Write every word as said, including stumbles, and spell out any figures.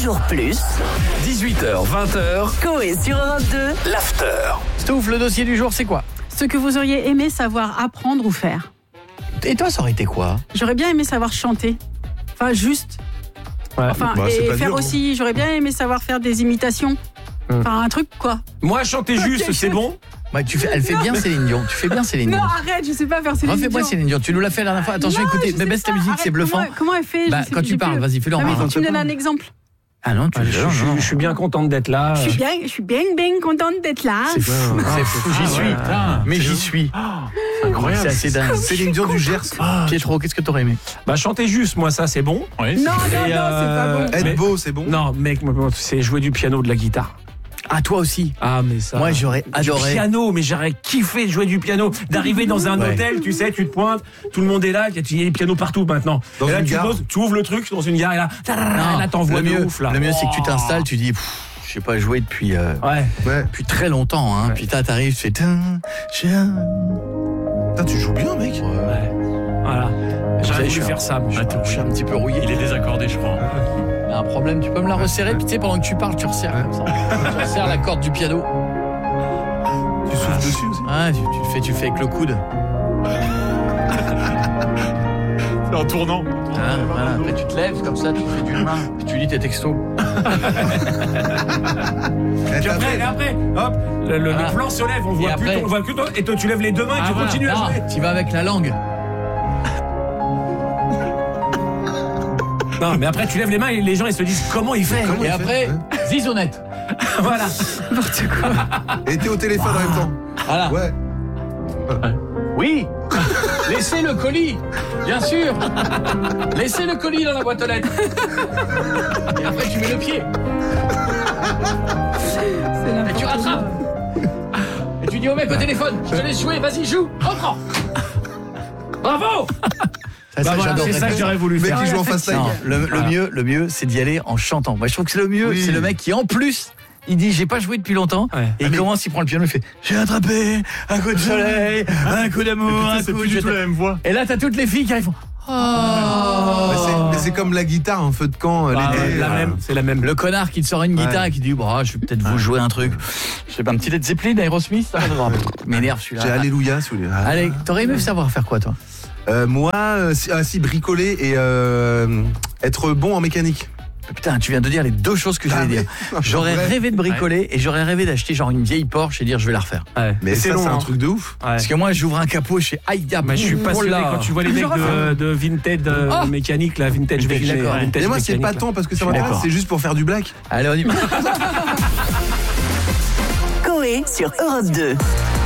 toujours plus. dix-huit heures, vingt heures, Coé sur Europe deux. l'after. Stouff, le dossier du jour, c'est quoi? Ce que vous auriez aimé savoir apprendre ou faire. Et toi, ça aurait été quoi? J'aurais bien aimé savoir chanter. Enfin, juste. Ouais. Enfin, Bah, c'est et pas faire dur, aussi. J'aurais bien aimé savoir faire des imitations. Hum. Enfin, un truc, quoi. Moi, chanter juste, c'est bon. Ouais, tu fais, elle fait bien Céline Dion. Tu fais bien Céline Non, Dion. arrête, je sais pas faire Céline Dion. Refais-moi Céline Dion. Tu nous l'as fait la dernière fois. Attention, Non, écoutez, je mais sais baisse ta pas. musique, Arrête, c'est bluffant. Comment, comment elle fait? Bah, Je sais- quand j'ai tu parles, plus- vas-y, fais-le en Ah, mais parlant. faut que tu me donnes un exemple. Ah non, tu Je, je- je- je suis bien contente d'être là. Je suis bien, je suis bien, bien contente d'être là. C'est fou, c'est fou, j'y suis. Mais j'y suis. Incroyable. C'est assez dingue. Céline Dion du Gers. Pietro, qu'est-ce que t'aurais aimé? Bah, chanter juste, moi, ça, c'est bon. Non, non, non, c'est Et, pas euh, bon. Mais- Être beau, c'est bon. Non, mec, moi, moi, c'est jouer du piano, de la guitare. Ah, toi aussi. Ah, mais ça. Moi, j'aurais Du adoré. piano, mais j'aurais kiffé de jouer du piano. D'arriver dans un Ouais. hôtel, tu sais, tu te pointes, tout le monde est là, il y a des pianos partout maintenant. Dans et là, une tu gare. poses, tu ouvres le truc dans une gare et là, Non, là, t'envoies le de mieux, ouf, là. le mieux, c'est que tu Oh. t'installes, tu dis, pff, je sais pas jouer depuis, euh, Ouais. Ouais. depuis très longtemps, hein. Ouais. Puis là, t'arrives, tu fais, tin, chien. Putain, tu joues bien, mec. Ouais. Voilà. J'aurais Je voulu suis faire ça, mais je sais pas. Je suis un petit peu rouillé. Il est désaccordé, je crois. Il y a un problème, tu peux me la resserrer, puis tu sais, pendant que tu parles, tu resserres comme ça. Tu resserres la corde du piano. Tu souffles dessus aussi. Ah, tu, tu le fais, tu le fais avec le coude. C'est en tournant. Ah, voilà. Après, tu te lèves comme ça, tu fais d'une main, puis tu lis tes textos. Eh, Puis t'as après, fait- et après, hop, le, le- Voilà. le plan se lève, on voit Et plus, après- ton- on voit que toi, et toi tu lèves les deux mains et Ah, tu voilà. continues à Non, jouer. tu vas avec la langue. Non, mais après tu lèves les mains et les gens ils se disent comment il fait. Comment Et il après, fait zizonnette. Voilà. Et t'es au téléphone en même temps. Voilà. Ouais. Oui. Laissez le colis, bien sûr. Laissez le colis dans la boîte aux lettres. Et après, tu mets le pied. Et tu rattrapes. Et tu dis au mec au téléphone, je te laisse jouer, vas-y, joue, reprends. Bravo. Ça, Bah ça, voilà, j'adorerais c'est ça que faire. j'aurais voulu Le mec faire. qui joue en fast Non, line. le, le Voilà. mieux, le mieux, c'est d'y aller en chantant. Moi, je trouve que c'est le mieux. Oui. C'est le mec qui, en plus, il dit j'ai pas joué depuis longtemps. Ouais. Et il commence, il prend le piano, il fait j'ai attrapé un coup de soleil, un coup d'amour, un C'est coup plus de. du tout la même voix. Et là, t'as toutes les filles qui arrivent. Oh. Mais c'est- Mais c'est comme la guitare en feu de camp euh, Ah, l'été. la euh, même, c'est la même. Le connard qui te sort une guitare Ouais. et qui dit bah, je vais peut-être vous jouer un truc. Je sais pas, un petit Led Zeppelin, Aerosmith, ça m'énerve J'ai celui-là. Alléluia sous les. Ah. Allez, t'aurais aimé savoir faire quoi, toi? Euh, moi, euh, si, ah, si, bricoler et euh, être bon en mécanique. Putain, tu viens de dire les deux choses que j'allais Ah, dire. mais- J'aurais Ouais. rêvé de bricoler et j'aurais rêvé d'acheter genre une vieille Porsche et dire je vais la refaire. Ouais. Mais c'est ça, long, c'est un hein. truc de ouf. Ouais. Parce que moi, j'ouvre un capot et je fais aïe, ya, Bah, je suis boum, passionné oh là. quand tu vois les mecs de, de Vinted euh, Oh. mécanique, là, Vintage Vintage, véhicule, d'accord. Vintage Et moi, c'est mécanique, pas là. tant parce que ça suis m'intéresse, d'accord. c'est juste pour faire du black. Allez, on y va. Coé sur Europe deux.